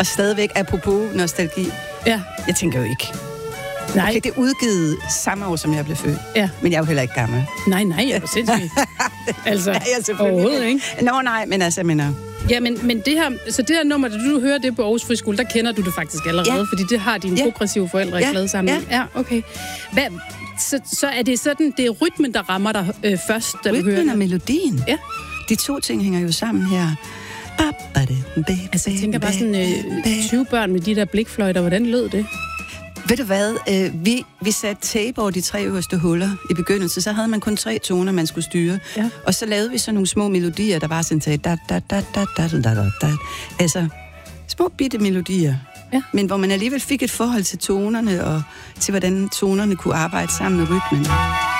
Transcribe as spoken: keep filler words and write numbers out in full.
Og stadigvæk, apropos nostalgi. Ja. Jeg tænker jo ikke. Nej. Okay, det er udgivet samme år, som jeg blev født. Ja. Men jeg er jo heller ikke gammel. Nej, nej, jeg er sindssygt. Altså, ja, overhovedet, ikke? Nå, nej, men altså, jeg mener... Ja, men, men det her, så det her nummer, da du hører det på Aarhus Friskole, der kender du det faktisk allerede, ja. Fordi det har dine ja. progressive forældre ja. i pladesamlingen. Ja. ja, okay. Hvad, så, så er det sådan, det er rytmen, der rammer dig øh, først, da rytmen du hører og melodien. Ja. De to ting hænger jo sammen her. Altså, jeg tænker bare sådan øh, tyve børn med de der blikfløjter, hvordan lød det? Ved du hvad? Øh, vi, vi satte tape over de tre øverste huller i begyndelsen. Så havde man kun tre toner, man skulle styre. Ja. Og så lavede vi så nogle små melodier, der var sådan da, da, da, da, da, da, da, da. Altså, små bitte melodier. Ja. Men hvor man alligevel fik et forhold til tonerne, og til hvordan tonerne kunne arbejde sammen med rytmen.